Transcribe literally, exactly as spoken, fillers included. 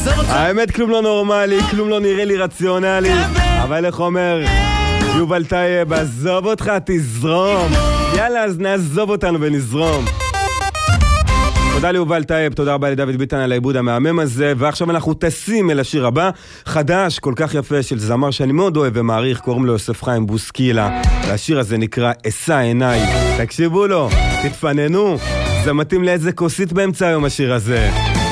האמת כלום לא נורמלי, כלום לא נראה לי רציונלי, אבל איך אומר יובל טייב, עזוב אותך, תזרום. יאללה, אז נעזוב אותנו ונזרום. תודה ליובל טייב, תודה רבה לדוד ביטן על העיבוד המהמם הזה, ועכשיו אנחנו טסים אל השיר הבא, חדש, כל כך יפה, של זמר שאני מאוד אוהב ומעריך, קוראים לו יוסף חיים בוסקילה, והשיר הזה נקרא אשא עיניי. תקשיבו לו, תתפננו, זה מתאים לאיזה כוסית באמצע היום השיר הזה.